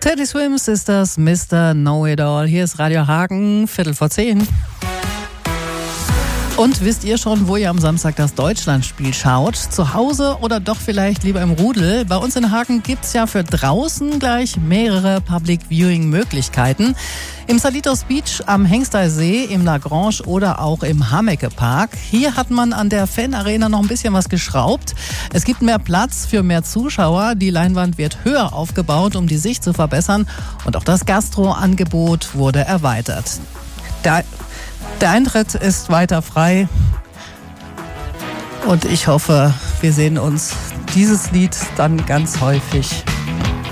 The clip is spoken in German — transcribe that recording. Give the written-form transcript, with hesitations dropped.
Teddy Swims ist das Mr. Know-It-All. Hier ist Radio Hagen, 10:15. Und wisst ihr schon, wo ihr am Samstag das Deutschlandspiel schaut? Zu Hause oder doch vielleicht lieber im Rudel? Bei uns in Hagen gibt's ja für draußen gleich mehrere Public Viewing Möglichkeiten. Im Salitos Beach, am Hengsteysee, im Lagrange oder auch im Hamecke Park. Hier hat man an der Fanarena noch ein bisschen was geschraubt. Es gibt mehr Platz für mehr Zuschauer. Die Leinwand wird höher aufgebaut, um die Sicht zu verbessern. Und auch das Gastro-Angebot wurde erweitert. Der Eintritt ist weiter frei und ich hoffe, wir sehen uns dieses Lied dann ganz häufig